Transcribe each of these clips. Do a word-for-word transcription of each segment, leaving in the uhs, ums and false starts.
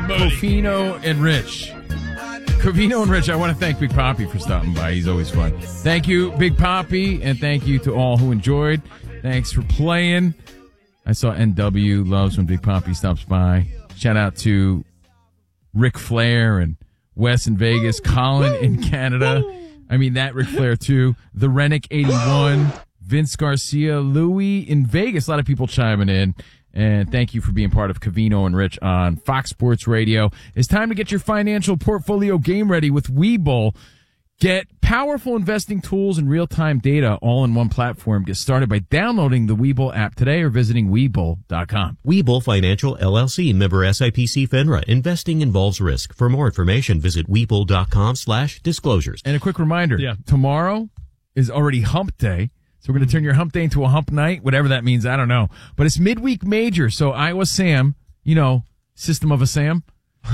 Covino and Rich. Covino and Rich, I want to thank Big Poppy for stopping by. He's always fun. Thank you, Big Poppy, and thank you to all who enjoyed. Thanks for playing. I saw N W loves when Big Poppy stops by. Shout out to Ric Flair and Wes in Vegas, Colin in Canada. I mean, that Ric Flair, too. The Rennick eighty-one, Vince Garcia, Louie in Vegas. A lot of people chiming in. And thank you for being part of Covino and Rich on Fox Sports Radio. It's time to get your financial portfolio game ready with Webull. Get powerful investing tools and real-time data all in one platform. Get started by downloading the Webull app today or visiting Webull dot com. Webull Financial, L L C, member S I P C FINRA. Investing involves risk. For more information, visit Webull dot com slash disclosures. And a quick reminder, yeah. tomorrow is already hump day. So we're going to turn your hump day into a hump night, whatever that means. I don't know. But it's midweek major. So Iowa Sam, you know, System of a Sam.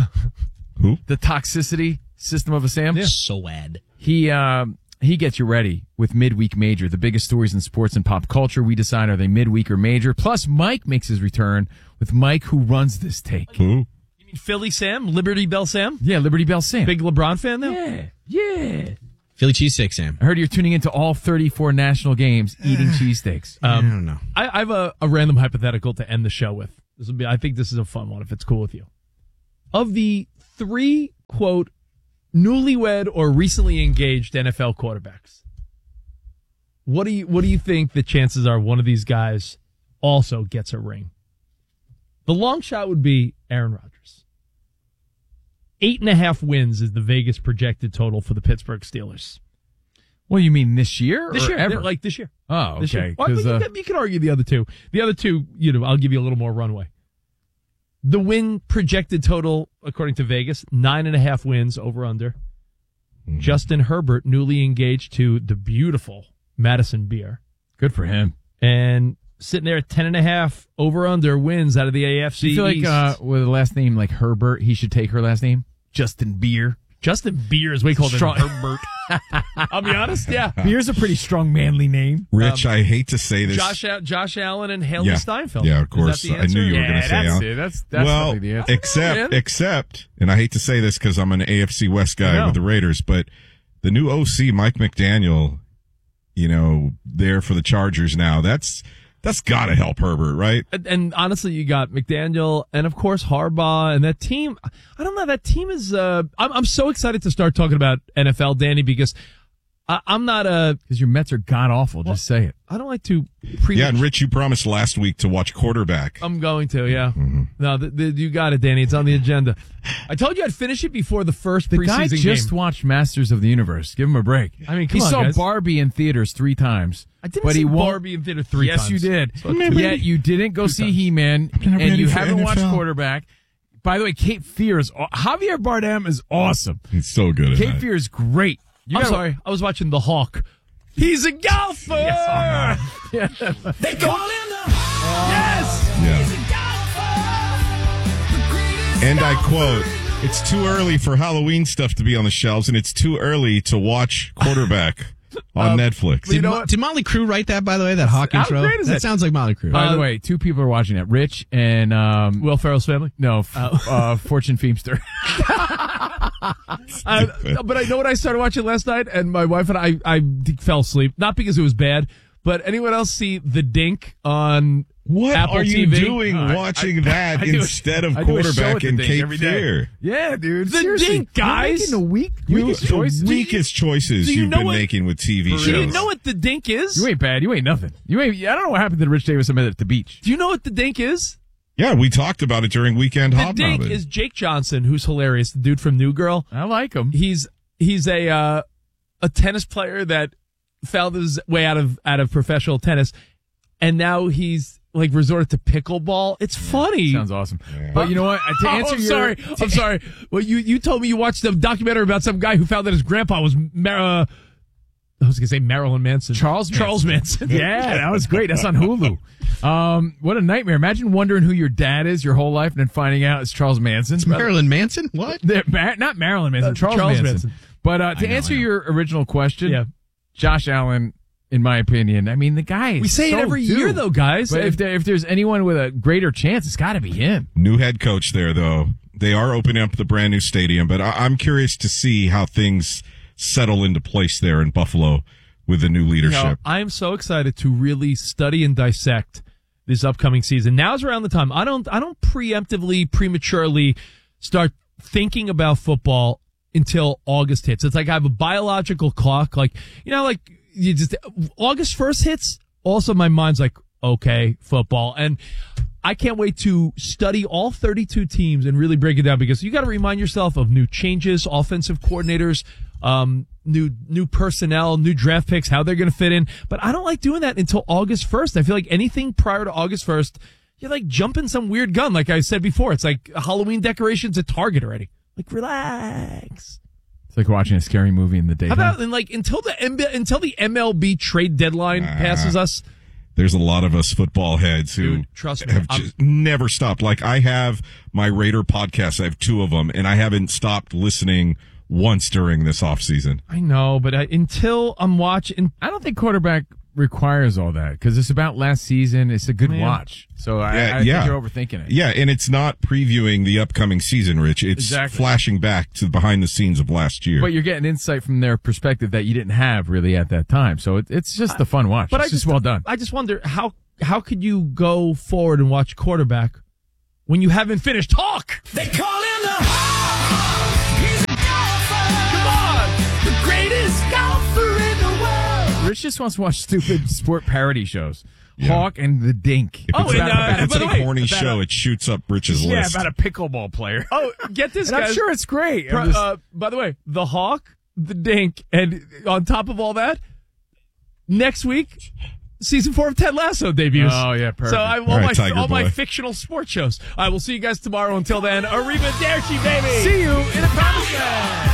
Who? The toxicity System of a Sam. Yeah. So ad. He, um, he gets you ready with midweek major, the biggest stories in sports and pop culture. We decide are they midweek or major. Plus Mike makes his return with Mike, who runs this take. Who? You mean Philly Sam? Liberty Bell Sam? Yeah, Liberty Bell Sam. Big LeBron fan now? Yeah, yeah. Philly cheesesteak, Sam. I heard you're tuning into all thirty-four national games eating cheesesteaks. Um, I don't know. I, I have a, a random hypothetical to end the show with. This will be. I think this is a fun one if it's cool with you. Of the three, quote, newlywed or recently engaged N F L quarterbacks, what do you what do you think the chances are one of these guys also gets a ring? The long shot would be Aaron Rodgers. Eight and a half wins is the Vegas projected total for the Pittsburgh Steelers. Well, you mean this year? This or year, ever? like this year. Oh, okay. This year. Well, you, uh, can, you can argue the other two. The other two, you know, I'll give you a little more runway. The win projected total, according to Vegas, nine and a half wins over under. Mm-hmm. Justin Herbert, newly engaged to the beautiful Madison Beer. Good for him. And sitting there at ten and a half over under wins out of the A F C Do you feel East. like uh, with a last name like Herbert, he should take her last name? Justin Beer. Justin Beer is what we call Strong. him Herbert. I'll be honest, yeah. Beer's a pretty strong, manly name. Rich, Um, I hate to say this. Josh Josh Allen and Haley yeah. Steinfeld. Yeah, of course. Is that the I knew you were answer? going to say that's Allen. it. That's, that's well, the answer. except, Man. except, and I hate to say this because I'm an A F C West I guy know. with the Raiders, but the new O C, Mike McDaniel, you know, there for the Chargers now, that's, that's got to help Herbert, right? And, and honestly, you got McDaniel and, of course, Harbaugh and that team. I don't know. That team is, uh, I'm, I'm so excited to start talking about N F L, Danny, because I, I'm not a, Because your Mets are god-awful. Just say it. I don't like to pre Yeah, and Rich, you promised last week to watch quarterback. I'm going to, yeah. Mm-hmm. No, the, the, you got it, Danny. It's on the agenda. I told you I'd finish it before the first The preseason guy just game. watched Masters of the Universe. Give him a break. I mean, come he on, saw guys. Barbie in theaters three times. I didn't but see he won't- Barbie in theater three yes, times. you did. Saw it two. Yet you didn't go see times. He-Man, never and ready you for haven't N F watched L. quarterback. By the way, Cape Fear is aw- Javier Bardem is awesome. He's so good at Cape that. Fear is great. You I'm gotta- sorry. I was watching The Hawk. He's a golfer! Yes, They call him the Hawk! Yes! Yeah. And I quote, it's too early for Halloween stuff to be on the shelves, and it's too early to watch quarterback on Um, Netflix. Did, Mo- did Motley Crue write that, by the way, that Hawk How intro? great is that it? sounds like Motley Crue. By Uh, the way, two people are watching it. Rich and um, Will Ferrell's family? no, f- uh, Fortune Feemster. Uh, but I know what I started watching last night, and my wife and I, I fell asleep. Not because it was bad, but anyone else see The Dink on What Apple are you T V? doing Uh, I- watching I- that I do a- instead of I do a show quarterback at the and Dink Cape every day. Fear? Yeah, dude. The Seriously. Dink, guys. You're making the weak, You, weakest the choice. weakest choices do you you've know been what- making with T V Do shows. you know what The Dink is? You ain't bad. You ain't nothing. You ain't. I don't know what happened to Rich Davis at the beach. Do you know what The Dink is? Yeah, we talked about it during Weekend The Hobnobbing. Dink is Jake Johnson, who's hilarious, the dude from New Girl. I like him. He's he's a uh, a tennis player that found his way out of out of professional tennis, and now he's like resorted to pickleball. It's funny. Sounds awesome. But you know what? To Oh, answer I'm your, sorry. to- I'm sorry. Well, you, you told me you watched a documentary about some guy who found that his grandpa was Mar- uh, I was going to say Marilyn Manson. Charles Charles Manson. Yeah, that was great. That's on Hulu. Um, what a nightmare. Imagine wondering who your dad is your whole life and then finding out it's Charles Manson. It's Marilyn Manson? What? They're Mar- not Marilyn Manson, Uh, Charles, Charles Manson. Manson. But uh, to I know, answer I know. your original question, Yeah. Josh Allen, in my opinion, I mean, the guy is We say so it every due. year, though, guys. But if, there, if there's anyone with a greater chance, it's got to be him. New head coach there, though. They are opening up the brand new stadium, but I- I'm curious to see how things settle into place there in Buffalo with the new leadership. You know, I am so excited to really study and dissect this upcoming season. Now's around the time. I don't I don't preemptively, prematurely start thinking about football until August hits. It's like I have a biological clock. Like, you know, like you just August first hits. Also, my mind's like, okay, football. And I can't wait to study all thirty-two teams and really break it down, because you got to remind yourself of new changes, offensive coordinators, um, new, new personnel, new draft picks, how they're going to fit in. But I don't like doing that until August first. I feel like anything prior to August first, you're like jumping some weird gun. Like I said before, it's like Halloween decorations at Target already. Like, relax. It's like watching a scary movie in the How daytime. about, and like, until the M B, until the M L B trade deadline Ah. passes us, There's a lot of us football heads who Dude, trust me, have I'm- just never stopped. Like, I have my Raider podcasts. I have two of them, and I haven't stopped listening once during this off season. I know, but I, until I'm watching, I don't think quarterback requires all that because it's about last season. It's a good Man. watch. So I, Yeah, I yeah. think you're overthinking it. Yeah, and it's not previewing the upcoming season, Rich. It's Exactly. flashing back to behind the scenes of last year. But you're getting insight from their perspective that you didn't have really at that time. So it, it's just a fun watch. But it's I just, well done. I just wonder how how could you go forward and watch quarterback when you haven't finished Hawk? They call him the Hawk. He's a golfer. Come on, the greatest golfer in the world. Rich just wants to watch stupid sport parody shows. Yeah. Hawk and the Dink. if Oh, it's, and, about, uh, if it's by the a way, corny about show, a- it shoots up Rich's Yeah, list. about a pickleball player. Oh, get this, And I'm guys. sure it's great. I'm Pro- just- uh, by the way, the Hawk, the Dink, and on top of all that, next week, season four of Ted Lasso debuts. Oh, yeah, perfect. So I, all, All right, my Tiger all my boy. fictional sports shows. I will see you guys tomorrow. Until then, arrivederci, baby. See you in a promised land.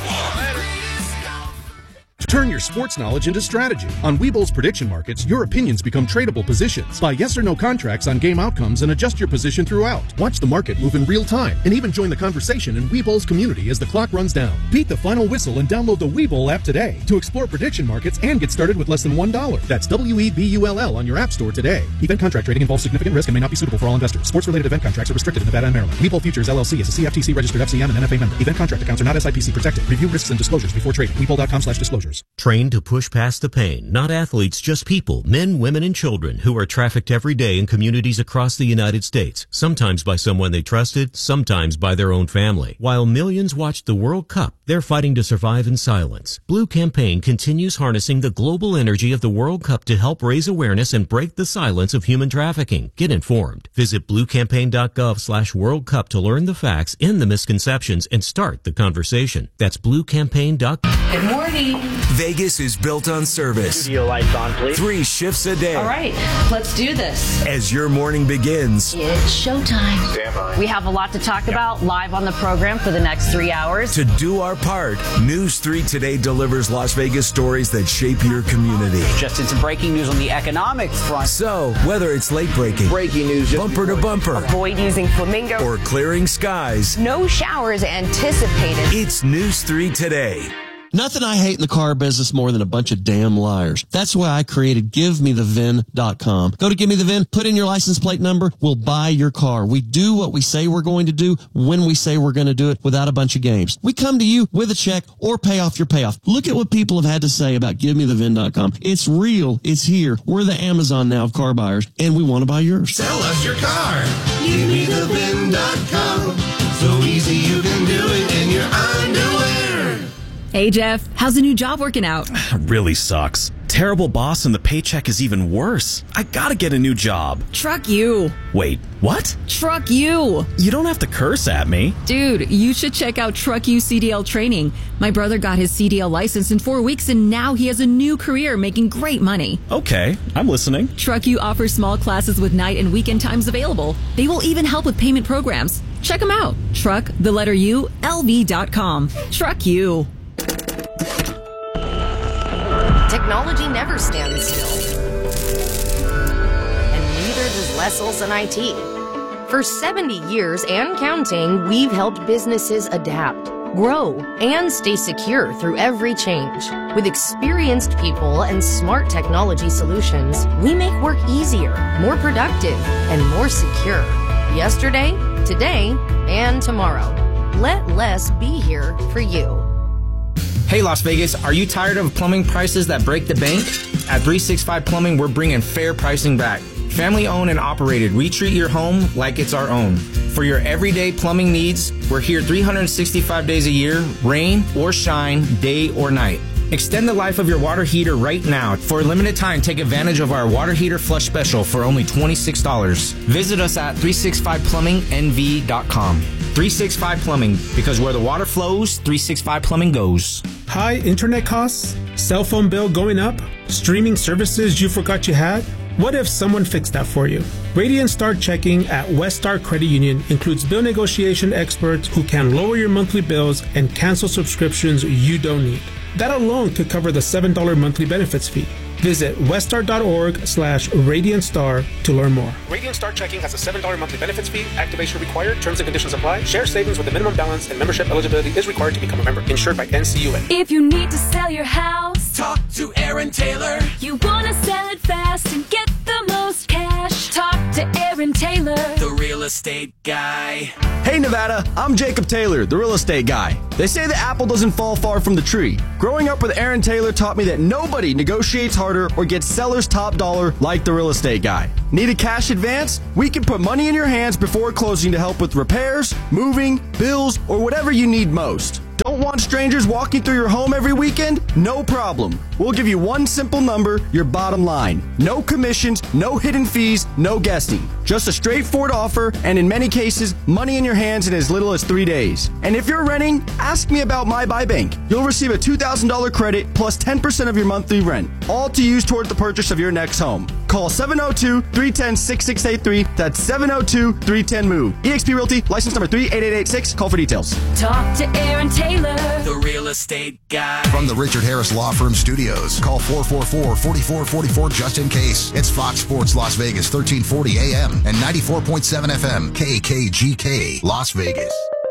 Turn your sports knowledge into strategy. On Webull's prediction markets, your opinions become tradable positions. Buy yes or no contracts on game outcomes and adjust your position throughout. Watch the market move in real time and even join the conversation in Webull's community as the clock runs down. Beat the final whistle and download the Webull app today to explore prediction markets and get started with less than one dollar. That's W E B U L L on your app store today. Event contract trading involves significant risk and may not be suitable for all investors. Sports-related event contracts are restricted in Nevada and Maryland. Webull Futures L L C is a C F T C registered F C M and N F A member. Event contract accounts are not S I P C protected. Review risks and disclosures before trading. Webull.com slash disclosures. Trained to push past the pain, not athletes, just people, men, women, and children who are trafficked every day in communities across the United States, sometimes by someone they trusted, sometimes by their own family. While millions watch the World Cup, they're fighting to survive in silence. Blue Campaign continues harnessing the global energy of the World Cup to help raise awareness and break the silence of human trafficking. Get informed. Visit bluecampaign.gov slash World Cup to learn the facts, end the misconceptions, and start the conversation. That's bluecampaign dot com. Good morning. Vegas is built on service. Studio lights on, please. Three shifts a day. All right, let's do this. As your morning begins, It's showtime. We have a lot to talk about live on the program for the next three hours. to do our part, News three Today delivers Las Vegas stories that shape your community. Just in some breaking news on the economic front. So, whether it's late breaking, Breaking news. just bumper to bumper, Avoid using flamingo. or clearing skies, No showers anticipated. it's News three Today. Nothing I hate in the car business more than a bunch of damn liars. That's why I created give me the V I N dot com. Go to Give Me the V I N, put in your license plate number, we'll buy your car. We do what we say we're going to do when we say we're going to do it without a bunch of games. We come to you with a check or pay off your payoff. Look at what people have had to say about give me the V I N dot com. It's real. It's here. We're the Amazon now of car buyers, and we want to buy yours. Sell us your car. Give me the V I N dot com. So easy you can do it in your underwear. Hey, Jeff, how's the new job working out? Really sucks. Terrible boss and the paycheck is even worse. I gotta get a new job. Truck you. Wait, what? Truck you. You don't have to curse at me. Dude, you should check out Truck You C D L training. My brother got his C D L license in four weeks and now he has a new career making great money. Okay, I'm listening. Truck You offers small classes with night and weekend times available. They will even help with payment programs. Check them out. Truck, the letter U, L V dot com. Truck You. Technology never stands still. And neither does Les Olson I T. For seventy years and counting, we've helped businesses adapt, grow, and stay secure through every change. With experienced people and smart technology solutions, we make work easier, more productive, and more secure. Yesterday, today and tomorrow. Let less be here for you. Hey Las Vegas, are you tired of plumbing prices that break the bank? At three sixty-five Plumbing, we're bringing fair pricing back. Family owned and operated, we treat your home like it's our own. For your everyday plumbing needs, we're here three hundred sixty-five days a year, rain or shine, day or night. Extend the life of your water heater right now. For a limited time, take advantage of our water heater flush special for only twenty-six dollars. Visit us at three sixty-five plumbing n v dot com. three sixty-five Plumbing, because where the water flows, three sixty-five Plumbing goes. High internet costs? Cell phone bill going up? Streaming services you forgot you had? What if someone fixed that for you? Radiant Star Checking at West Star Credit Union includes bill negotiation experts who can lower your monthly bills and cancel subscriptions you don't need. That alone could cover the seven dollars monthly benefits fee. Visit weststar.org slash Radiant Star to learn more. Radiant Star Checking has a seven dollars monthly benefits fee. Activation required. Terms and conditions apply. Share savings with a minimum balance and membership eligibility is required to become a member. Insured by N C U A. If you need to sell your house, talk to Aaron Taylor. You want to sell it fast and get the most cash, talk to Aaron Taylor, the real estate guy. Hey Nevada, I'm Jacob Taylor, the real estate guy. They say the apple doesn't fall far from the tree. Growing up with Aaron Taylor taught me that nobody negotiates harder or gets seller's top dollar like the real estate guy. Need a cash advance? We can put money in your hands before closing to help with repairs, moving, bills, or whatever you need most. Don't want strangers walking through your home every weekend? No problem. We'll give you one simple number, your bottom line. No commissions, no hidden fees, no guessing. Just a straightforward offer, and in many cases, money in your hands in as little as three days. And if you're renting, ask me about My Buy Bank. You'll receive a two thousand dollars credit plus ten percent of your monthly rent, all to use toward the purchase of your next home. Call seven oh two, three one oh, six six eight three. That's seven oh two, three one oh, move. eXp Realty, license number three eight eight eight six. Call for details. talk to Aaron Taylor, the real estate guy. From the Richard Harris Law Firm Studios, call four four four, four four four four just in case. It's Fox Sports Las Vegas, thirteen forty A M and ninety-four point seven F M, K K G K, Las Vegas.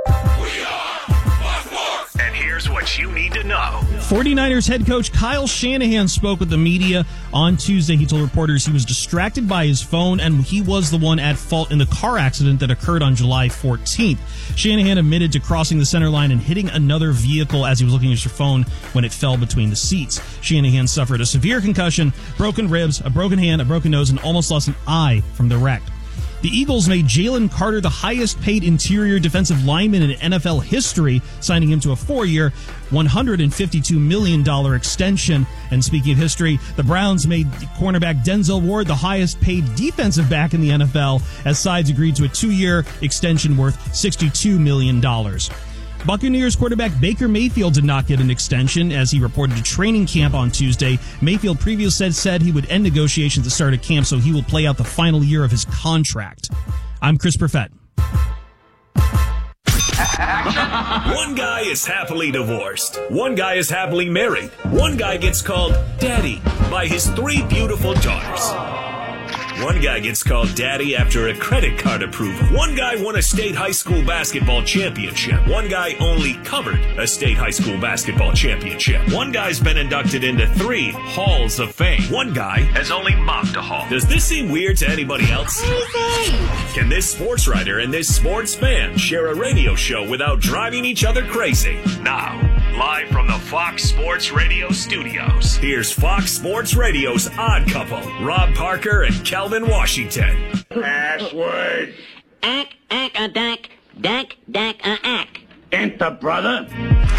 And here's what you need to know. forty-niners head coach Kyle Shanahan spoke with the media on Tuesday. He told reporters he was distracted by his phone and he was the one at fault in the car accident that occurred on July fourteenth. Shanahan admitted to crossing the center line and hitting another vehicle as he was looking at his phone when it fell between the seats. Shanahan suffered a severe concussion, broken ribs, a broken hand, a broken nose, and almost lost an eye from the wreck. The Eagles made Jalen Carter the highest-paid interior defensive lineman in N F L history, signing him to a four-year, one hundred fifty-two million dollars extension. And speaking of history, the Browns made cornerback Denzel Ward the highest-paid defensive back in the N F L, as sides agreed to a two-year extension worth sixty-two million dollars. Buccaneers quarterback Baker Mayfield did not get an extension as he reported to training camp on Tuesday. Mayfield previously said, said he would end negotiations at the start of camp, so he will play out the final year of his contract. I'm Chris Perfett. One guy is happily divorced. One guy is happily married. One guy gets called daddy by his three beautiful daughters. One guy gets called daddy after a credit card approval. One guy won a state high school basketball championship. One guy only covered a state high school basketball championship. One guy's been inducted into three halls of fame. One guy has only mopped a hall. Does this seem weird to anybody else? Can this sports writer and this sports fan share a radio show without driving each other crazy? Now, live from the Fox Sports Radio studios, here's Fox Sports Radio's odd couple, Rob Parker and Calvin Washington. Password. Ack, ack, a dack, dack, dack, a ack. Enter, brother.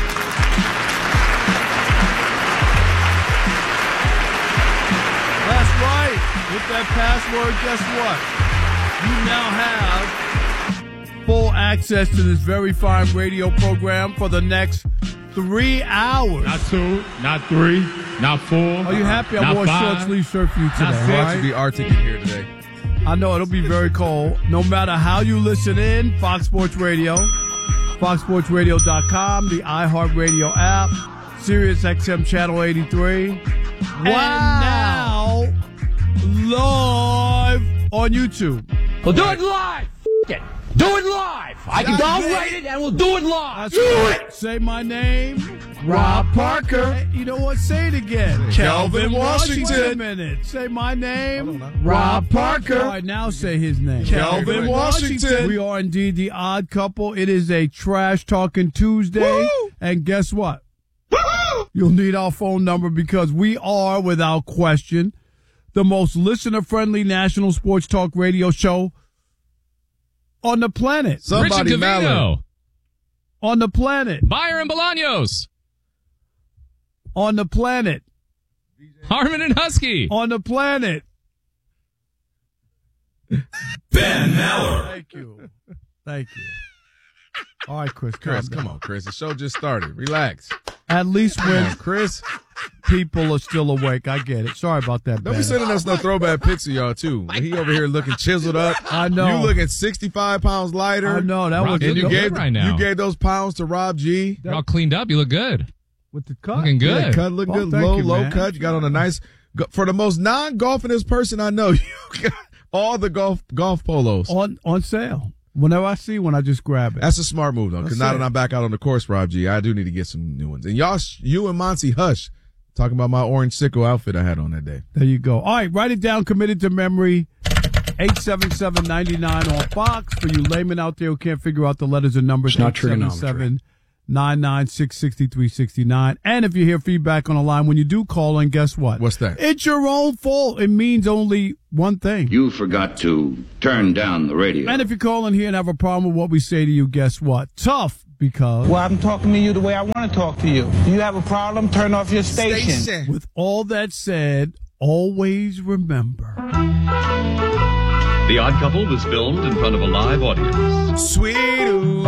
That's right. With that password, guess what? You now have full access to this very fine radio program for the next three hours. Not two, not three, not four. Are you happy I not wore a five, short sleeve shirt for you today? Not six. Right? To be Arctic in here today. I know it'll be very cold. No matter how you listen in, Fox Sports Radio, fox sports radio dot com, the iHeartRadio app, Sirius X M Channel eighty-three. Wow. And now, live on YouTube. Well, do it live. F- it. Do it live. I can downgrade it and we'll do it live. Do it. Say my name. Rob Parker. Hey, you know what? Say it again. Kelvin Washington. Wait a minute. Say my name. Rob Parker. All right, now say his name. Kelvin Washington. We are indeed the Odd Couple. It is a Trash Talking Tuesday. Woo! And guess what? Woo! You'll need our phone number because we are, without question, the most listener-friendly national sports talk radio show on the planet. Somebody Richard Covino. On the planet. Bayer and Bolaños. On the planet. Harmon and Husky. On the planet. Ben Maller. Thank you. Thank you. All right, Chris. Chris, come on, Chris. The show just started. Relax. At least when on, Chris, people are still awake. I get it. Sorry about that. Don't be sending us no throwback pics of y'all, too. When he over here looking chiseled up. I know. You looking sixty-five pounds lighter. I know. That Rob, was and you gave, right now. you gave those pounds to Rob G. You're all cleaned up. You look good. With the cut. Looking good. Yeah, cut look Oh, good. thank Low, you, low man. cut. You got on a nice, for the most non-golfingest person I know, you got all the golf golf polos. On on sale. Whenever I see one, I just grab it. That's a smart move, though, because now it. that I'm back out on the course, Rob G, I do need to get some new ones. And y'all, you and Monty Hush, talking about my orange sickle outfit I had on that day. There you go. All right, write it down. Committed to memory. eight seven seven, nine nine on Fox. For you laymen out there who can't figure out the letters and numbers, It's not eight seven seven, nine nine six, six three six nine. And if you hear feedback on the line, when you do call in, guess what? What's that? It's your own fault. It means only one thing. You forgot to turn down the radio. And if you call in here and have a problem with what we say to you, guess what? Tough, because... Well, I'm talking to you the way I want to talk to you. Do you have a problem? Turn off your station. Station. With all that said, always remember... The Odd Couple was filmed in front of a live audience. Sweet ooh,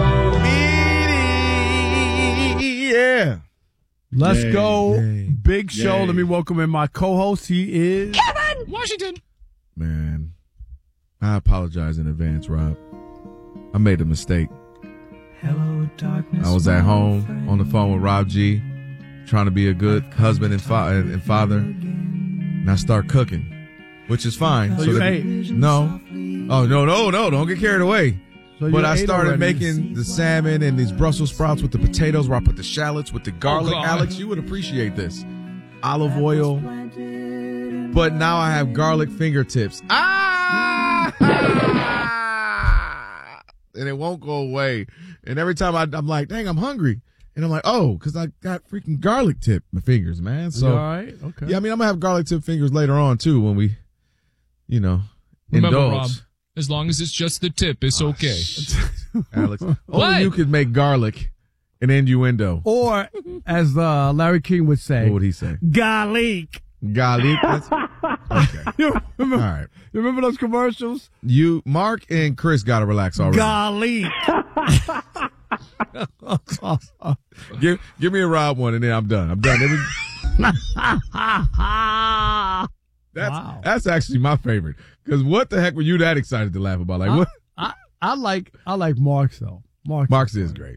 yeah. Let's Yay, go. yay, Big show. yay. Let me welcome in my co-host. He is... Kevin Washington. Man, I apologize in advance, Rob. I made a mistake. Hello, darkness. I was at home on the phone with Rob G, trying to be a good husband and, fa- and father, and I start cooking, which is fine. So you that- ate? No. Oh, no, no, no. Don't get carried away. So But you I ate started already. making the salmon and these Brussels sprouts with the potatoes, where I put the shallots with the garlic. God. Alex, you would appreciate this. Olive oil. But now I have garlic fingertips. Ah! And it won't go away. And every time I, I'm like, dang, I'm hungry. And I'm like, oh, because I got freaking garlic tip my fingers, man. So, You all right? Okay. yeah, I mean, I'm going to have garlic tip fingers later on, too, when we, you know, Remember, indulge. Rob, as long as it's just the tip, it's okay. Alex, What? only you could make garlic an innuendo. Or, as uh, Larry King would say, What would he say? garlic. Garlic. That's- Okay. You remember, All right. you remember those commercials? You, Mark and Chris got to relax already. Garlic. give, give me a Rob one, and then I'm done. I'm done. Every- that's Wow. that's actually my favorite. Because what the heck were you that excited to laugh about? Like what? I, I like I like Mark's though. Mark's, Mark's is great.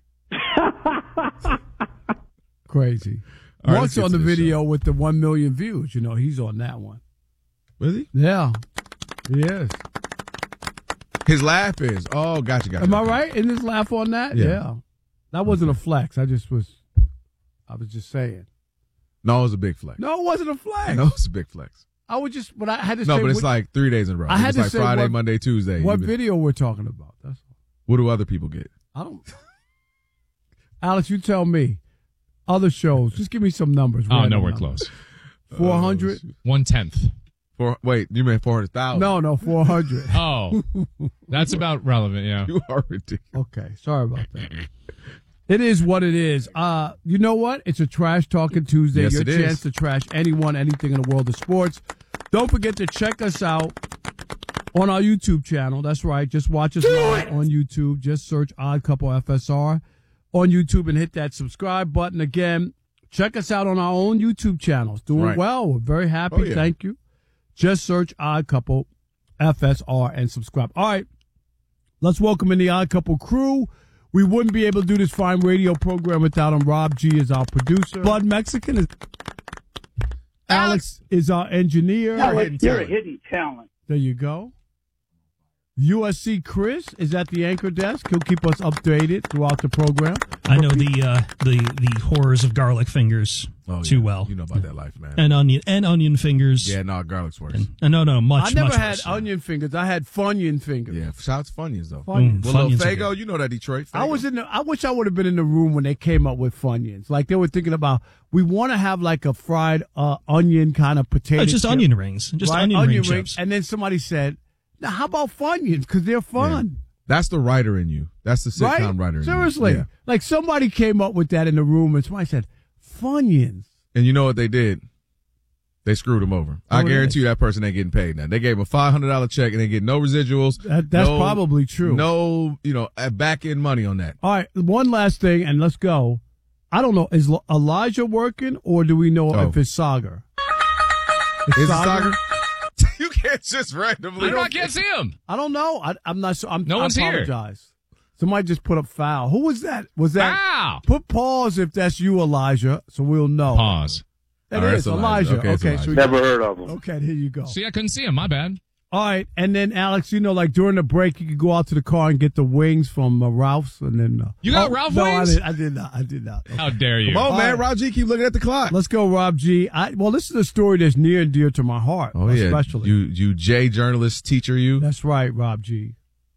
crazy. All right, Mark's let's on get the to this video with the one million views. You know, he's on that one. Was he? Yeah, he is. His laugh is. Oh, gotcha, gotcha. Am I right? Isn't his laugh on that? Yeah. That wasn't a flex. I just was. I was just saying. No, it was a big flex. No, it wasn't a flex. No, it's a big flex. I would just, but I had to No, say. but it's what, like three days in a row. I had it's to like say Friday, what- Monday, Tuesday. what You've been- video we're talking about. That's all. What do other people get? I don't. Alex, you tell me. Other shows. Just give me some numbers. Oh, random nowhere numbers. close. Four hundred. One tenth. Four, wait, you mean four hundred thousand? No, no, four hundred. Oh, that's about relevant. Yeah. You are ridiculous. Okay, sorry about that. It is what it is. Uh, you know what? It's a Trash Talking Tuesday. Yes, Your it chance is. to trash anyone, anything in the world of sports. Don't forget to check us out on our YouTube channel. That's right. Just watch us live on YouTube. Just search Odd Couple F S R on YouTube and hit that subscribe button. Again, check us out on our own YouTube channels. Doing Right. well. We're very happy. Oh, yeah. Thank you. Just search Odd Couple F S R and subscribe. All right. Let's welcome in the Odd Couple crew. We wouldn't be able to do this fine radio program without him. Rob G is our producer. Blood Mexican is Alex is our engineer. You're a hidden talent. There you go. U S C Chris is at the anchor desk. He'll keep us updated throughout the program. I know the uh, the the horrors of garlic fingers Oh, too yeah. well. You know about that life, man. And onion and onion fingers. Yeah, no, garlic's worse. And, uh, no, no, much. I never much had worse. onion fingers. I had Funyun fingers. Yeah, shout out to Funyuns, though. Funyuns. Well, little Funyuns are Fago, you know that Detroit. I Faygo. was in. The, I wish I would have been in the room when they came up with Funyuns. Like they were thinking about, we want to have like a fried uh, onion kind of potato. Oh, just chip, onion rings. Just right? onion, ring rings. chips. And then somebody said, "Now, how about Funyuns? Because they're fun." That's the writer in you. That's the sitcom Right? writer in Seriously. you. Yeah. Like somebody came up with that in the room and somebody said, Funyuns. And you know what they did? They screwed him over. Oh, I yeah. guarantee you that person ain't getting paid now. They gave him a five hundred dollars check and they get no residuals. That, that's no- probably true. No, you know, back end money on that. All right, one last thing, and let's go. I don't know, is L- Elijah working, or do we know Oh. if it's Sagar? Is it Sagar? You can't just randomly. I don't- I can't see him. I don't know. I, I'm not sure. I'm, No I one's here. apologize. Somebody just put up foul. Who was that? Was that? Foul. Put pause if that's you, Elijah, so we'll know. Pause. It All right, is it's Elijah. Elijah. Okay, it's Okay, Elijah. so we Never got- heard of him. Okay, here you go. See, I couldn't see him. My bad. All right, and then Alex, you know, like during the break, you could go out to the car and get the wings from uh, Ralph's, and then uh, You got oh, Ralph no, wings? I did, I did not. I did not. How dare you? Come on, All man. right. Rob G, keep looking at the clock. Let's go, Rob G. I, well, this is a story that's near and dear to my heart. Oh, yeah. especially. You, you J journalist teacher, you. That's right, Rob G.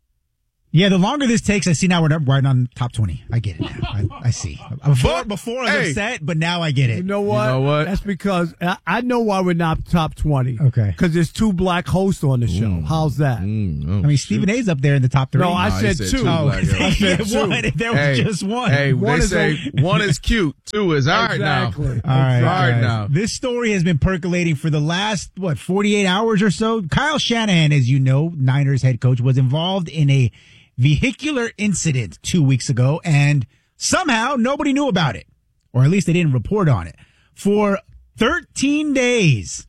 Yeah, the longer this takes, I see now we're right on top twenty. I get it now. I, I see. Before, before I was Hey. upset, but now I get it. You know what? You know what? That's because I, I know why we're not top twenty. Okay. Because there's two black hosts on the show. How's that? Mm, oh, I mean, Stephen A's up there in the top three. No, I Nah, he said said two. two Oh, black I guys. said Yeah, two. one. If there was Hey, just one. Hey, One they is say one is cute, two is all right now. Exactly. All right, All right guys. now. This story has been percolating for the last, what, forty-eight hours or so. Kyle Shanahan, as you know, Niners head coach, was involved in a vehicular incident two weeks ago, and somehow nobody knew about it, or at least they didn't report on it. For thirteen days,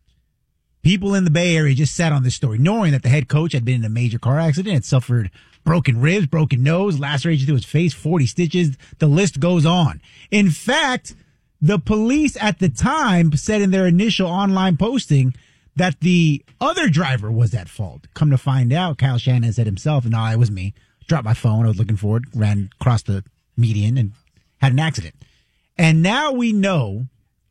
people in the Bay Area just sat on this story, knowing that the head coach had been in a major car accident, had suffered broken ribs, broken nose, lacerations to his face, forty stitches. The list goes on. In fact, the police at the time said in their initial online posting that the other driver was at fault. Come to find out, Kyle Shanahan said himself, no, it was me. Dropped my phone. I was looking for it, ran across the median and had an accident. And now we know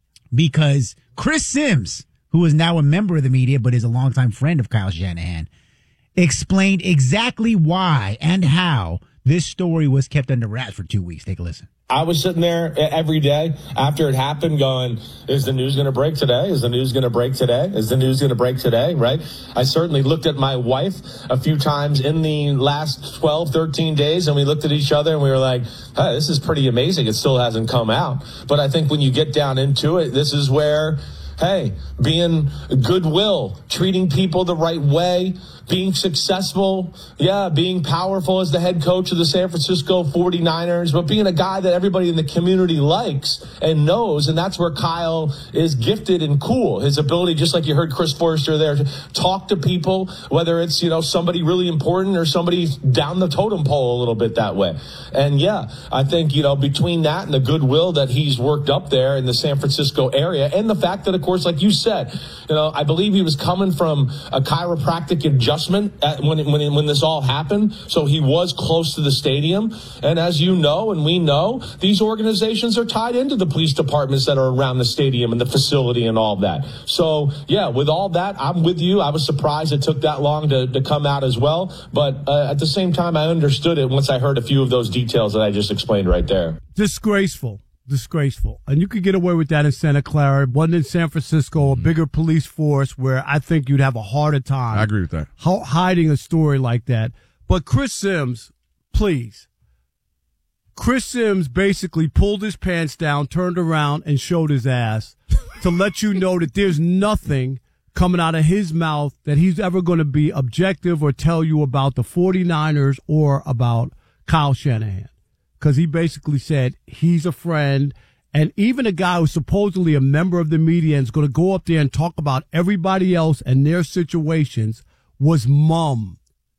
because Chris Sims, who is now a member of the media but is a longtime friend of Kyle Shanahan, explained exactly why and how this story was kept under wraps for two weeks. Take a listen. I was sitting there every day after it happened going, is the news going to break today? Is the news going to break today? Is the news going to break today? Right? I certainly looked at my wife a few times in the last twelve, thirteen days, and we looked at each other and we were like, hey, this is pretty amazing. It still hasn't come out. But I think when you get down into it, this is where, hey, being goodwill, treating people the right way, being successful, yeah, being powerful as the head coach of the San Francisco forty-niners, but being a guy that everybody in the community likes and knows, and that's where Kyle is gifted and cool. His ability, just like you heard Chris Forrester there, to talk to people, whether it's, you know, somebody really important or somebody down the totem pole a little bit that way. And yeah, I think, you know, between that and the goodwill that he's worked up there in the San Francisco area, and the fact that, of course, like you said, you know, I believe he was coming from a chiropractic adjustment at, when, when, when this all happened. So he was close to the stadium. And as you know, and we know, these organizations are tied into the police departments that are around the stadium and the facility and all of that. So yeah, with all that, I'm with you. I was surprised it took that long to, to come out as well. But uh, at the same time, I understood it once I heard a few of those details that I just explained right there. Disgraceful. Disgraceful. And you could get away with that in Santa Clara. It wasn't in San Francisco, a bigger police force where I think you'd have a harder time. I agree with that. Ho- hiding a story like that. But Chris Sims, please. Chris Sims basically pulled his pants down, turned around, and showed his ass to let you know that there's nothing coming out of his mouth that he's ever going to be objective or tell you about the forty-niners or about Kyle Shanahan. Because he basically said he's a friend, and even a guy who's supposedly a member of the media and is going to go up there and talk about everybody else and their situations was mum.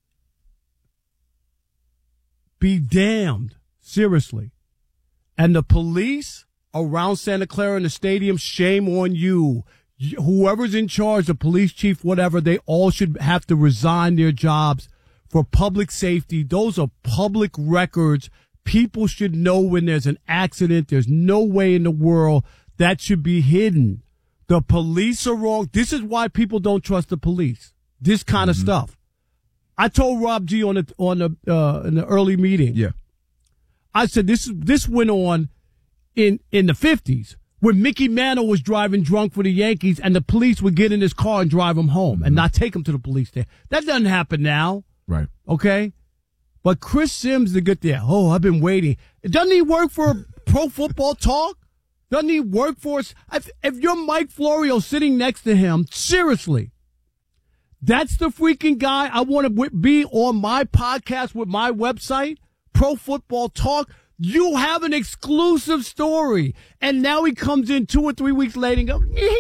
Be damned. Seriously. And the police around Santa Clara in the stadium, shame on you. Whoever's in charge, the police chief, whatever, they all should have to resign their jobs for public safety. Those are public records. People should know when there's an accident. There's no way in the world that should be hidden. The police are wrong. This is why people don't trust the police. This kind of mm-hmm. stuff. I told Rob G on the on the uh, in the early meeting. Yeah, I said this this went on in in the fifties when Mickey Mantle was driving drunk for the Yankees, and the police would get in his car and drive him home mm-hmm. and not take him to the police station. That doesn't happen now. Right. Okay. But Chris Sims to get there. Oh, I've been waiting. Doesn't he work for Pro Football Talk? Doesn't he work for us? If, if you're Mike Florio sitting next to him, seriously, that's the freaking guy I want to be on my podcast with my website, Pro Football Talk. You have an exclusive story. And now he comes in two or three weeks later and goes,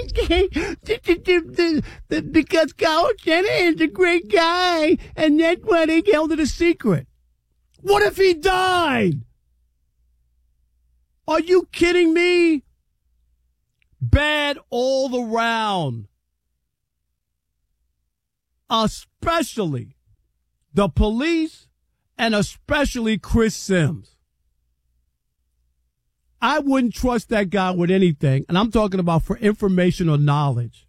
because Kyle Shanahan's a great guy, and that's why they held it a secret. What if he died? Are you kidding me? Bad all around. Especially the police and especially Chris Sims. I wouldn't trust that guy with anything, and I'm talking about for information or knowledge.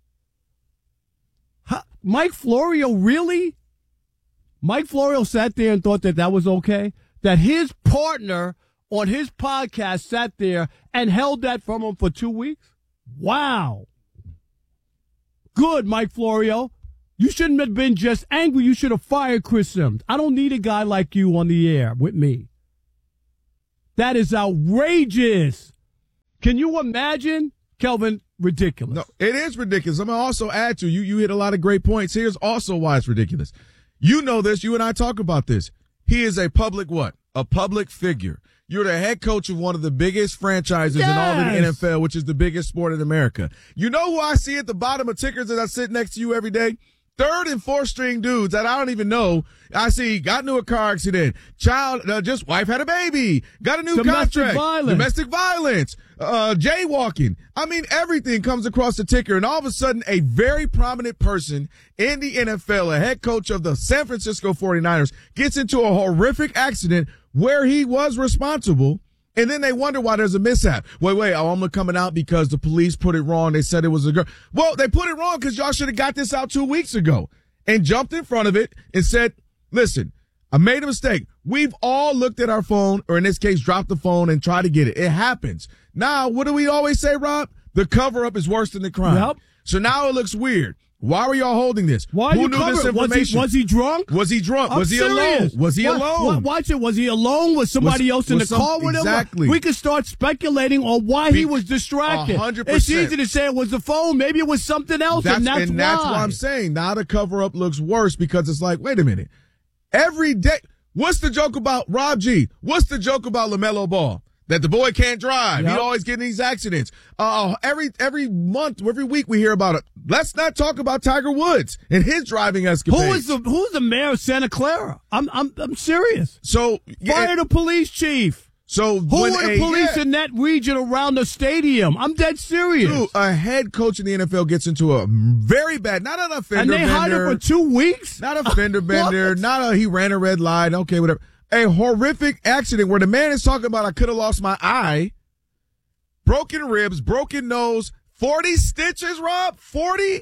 Huh, Mike Florio, really? Mike Florio sat there and thought that that was okay? That his partner on his podcast sat there and held that from him for two weeks? Wow. Good, Mike Florio. You shouldn't have been just angry. You should have fired Chris Sims. I don't need a guy like you on the air with me. That is outrageous. Can you imagine, Kelvin? Ridiculous. No, it is ridiculous. I'm going to also add to you. You hit a lot of great points. Here's also why it's ridiculous. You know this. You and I talk about this. He is a public what? A public figure. You're the head coach of one of the biggest franchises yes. in all of the N F L, which is the biggest sport in America. You know who I see at the bottom of tickers as I sit next to you every day? Third and fourth string dudes that I don't even know. I see got into a car accident. Child, uh, just wife had a baby. Got a new Domestic contract. Violence. Domestic violence. Uh, jaywalking. I mean, everything comes across the ticker, and all of a sudden, a very prominent person in the N F L, a head coach of the San Francisco forty-niners, gets into a horrific accident where he was responsible. And then they wonder why there's a mishap. Wait, wait, oh, I'm coming out because the police put it wrong. They said it was a girl. Well, they put it wrong because y'all should have got this out two weeks ago and jumped in front of it and said, listen, I made a mistake. We've all looked at our phone, or in this case, dropped the phone and tried to get it. It happens. Now, what do we always say, Rob? The cover-up is worse than the crime. Yep. So now it looks weird. Why were y'all holding this? Why Who you knew cover this it? Was he, information? was he drunk? Was he drunk? I'm was he serious. alone? Was he what, alone? What, watch it. Was he alone? Was somebody Was- else in the was some- car with him? exactly. We could start speculating on why he Be- was distracted. A hundred It's percent. easy to say it was the phone. Maybe it was something else, That's, and that's and why. that's why I'm saying now the cover up looks worse because it's like, wait a minute. Every day, what's the joke about Rob G? What's the joke about LaMelo Ball? That the boy can't drive. Yep. He always getting these accidents. Uh, every, every month, every week we hear about it. Let's not talk about Tiger Woods and his driving escapades. Who is the Who's the mayor of Santa Clara? I'm I'm I'm serious. So Fire yeah, the police chief. So Who when are the a- police yeah. in that region around the stadium? I'm dead serious. Dude, a head coach in the N F L gets into a very bad, not an offender and they bender. hide him for two weeks? Not a fender bender, not a he ran a red light, okay, whatever. A horrific accident where the man is talking about I could have lost my eye, broken ribs, broken nose, forty stitches, Rob, forty?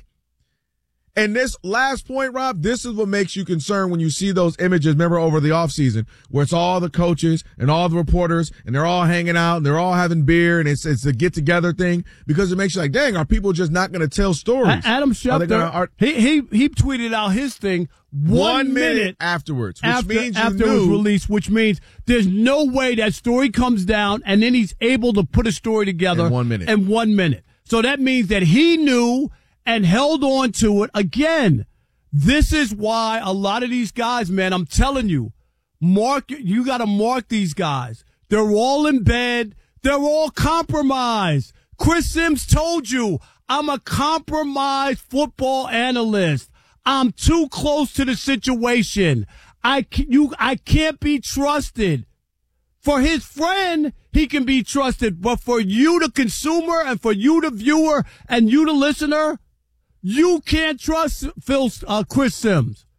And this last point, Rob, this is what makes you concerned when you see those images, remember, over the offseason, where it's all the coaches and all the reporters, and they're all hanging out, and they're all having beer, and it's it's a get-together thing, because it makes you like, dang, are people just not going to tell stories? A- Adam Are they gonna- Schefter, are- he, he, he tweeted out his thing one, One minute minute afterwards, which after, means you after it was knew- released, which means there's no way that story comes down, and then he's able to put a story together In one minute. in one minute. So that means that he knew and held on to it. Again, this is why a lot of these guys, man, I'm telling you, mark, you got to mark these guys. They're all in bed. They're all compromised. Chris Sims told you, I'm a compromised football analyst. I'm too close to the situation. I can, you, I can't be trusted. For his friend, he can be trusted, but for you, the consumer, and for you, the viewer, and you, the listener, you can't trust Phil, uh, Chris Sims.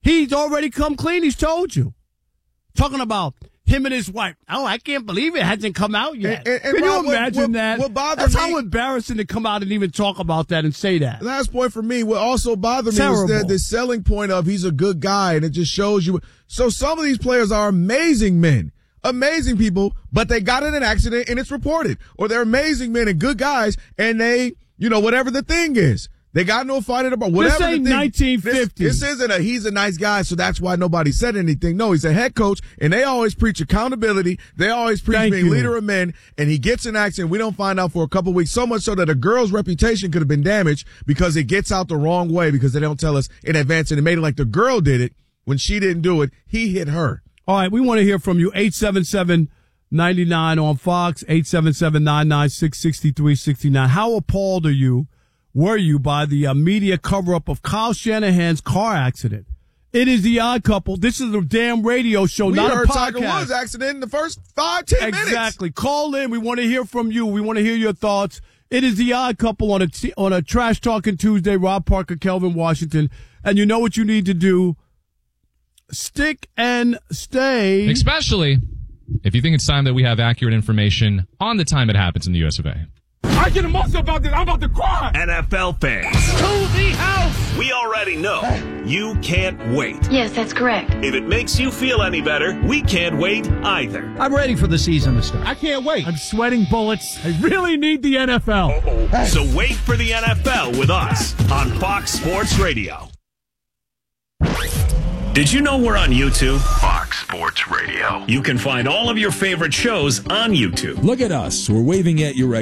He's already come clean. He's told you. Talking about him and his wife. Oh, I can't believe it hasn't come out yet. And, and, and Can Rob, you imagine what, that? What bothered That's me, how embarrassing to come out and even talk about that and say that. Last point for me, what also bothered me Terrible. was that the selling point of he's a good guy, and it just shows you. So some of these players are amazing men, amazing people, but they got in an accident and it's reported. Or they're amazing men and good guys, and they, you know, whatever the thing is. They got into a fight at a bar. Whatever This ain't the thing, nineteen fifty. This, this isn't a he's a nice guy, so that's why nobody said anything. No, he's a head coach, and they always preach accountability. They always preach Thank being you. leader of men, and he gets in accident. We don't find out for a couple weeks, so much so that a girl's reputation could have been damaged because it gets out the wrong way because they don't tell us in advance, and it made it like the girl did it when she didn't do it. He hit her. All right, we want to hear from you. eight seven seven, nine nine on Fox, eight seven seven, nine nine six, six three six nine. How appalled are you? Were you by the uh, media cover-up of Kyle Shanahan's car accident? It is The Odd Couple. This is a damn radio show, We not heard a podcast. Tiger Woods accident in the first five, ten minutes. Exactly. Call in. We want to hear from you. We want to hear your thoughts. It is The Odd Couple on a t- on a Trash Talking Tuesday. Rob Parker, Kelvin Washington, and you know what you need to do. Stick and stay. Especially if you think it's time that we have accurate information on the time it happens in the U S of A. I get emotional about this. I'm about to cry. N F L fans, To the house. we already know you can't wait. Yes, that's correct. If it makes you feel any better, we can't wait either. I'm ready for the season to start. I can't wait. I'm sweating bullets. I really need the N F L. So wait for the N F L with us on Fox Sports Radio. Did you know we're on YouTube? Fox Sports Radio. You can find all of your favorite shows on YouTube. Look at us. We're waving at you right